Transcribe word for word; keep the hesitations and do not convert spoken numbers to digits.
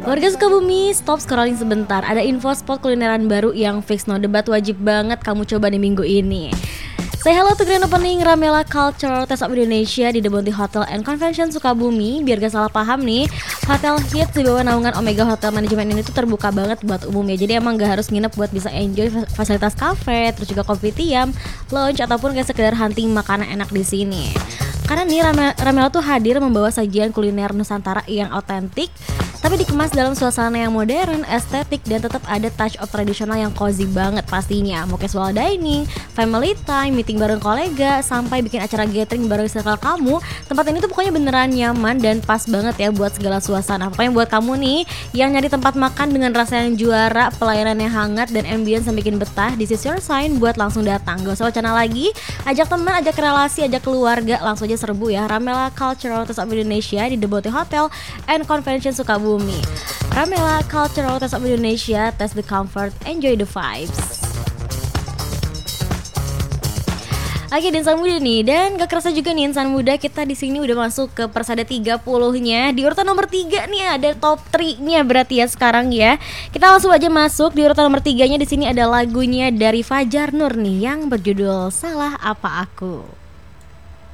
Warga Sukabumi, stop scrolling sebentar. Ada info spot kulineran baru yang fix no debat, wajib banget kamu coba di minggu ini. Say hello to grand opening Ramela Cultural Taste of Indonesia di The Bounty Hotel and Convention Sukabumi. Biar gak salah paham nih, Hotel Hits di bawah naungan Omega Hotel Management ini tuh terbuka banget buat umum ya. Jadi emang gak harus nginep buat bisa enjoy fasilitas cafe, terus juga kopi tiam, lounge, ataupun kayak sekedar hunting makanan enak di sini. Karena nih Ramela tuh hadir membawa sajian kuliner Nusantara yang otentik, tapi dikemas dalam suasana yang modern, estetik, dan tetap ada touch of tradisional yang cozy banget pastinya. Mau casual dining, family time, meeting bareng kolega, sampai bikin acara gathering bareng circle kamu, tempat ini tuh pokoknya beneran nyaman dan pas banget ya buat segala suasana. Pokoknya buat kamu nih yang nyari tempat makan dengan rasa yang juara, pelayanan yang hangat, dan ambience yang bikin betah, this is your sign buat langsung datang. Gak usah wacana lagi, ajak teman, ajak relasi, ajak keluarga, langsung aja serbu ya Ramela Cultural Taste of Indonesia di The Bounty Hotel and Convention Sukabumi. Ramela Cultural Taste of Indonesia, taste the comfort, enjoy the vibes. Oke, di insan muda nih, dan gak kerasa juga nih insan muda, kita di sini udah masuk ke persada tiga puluh-nya. Di urutan nomor tiga nih ada top tiga-nya berarti ya sekarang ya. Kita langsung aja masuk di urutan nomor tiga-nya. Di sini ada lagunya dari Fajar Nur nih yang berjudul Salah Apa Aku.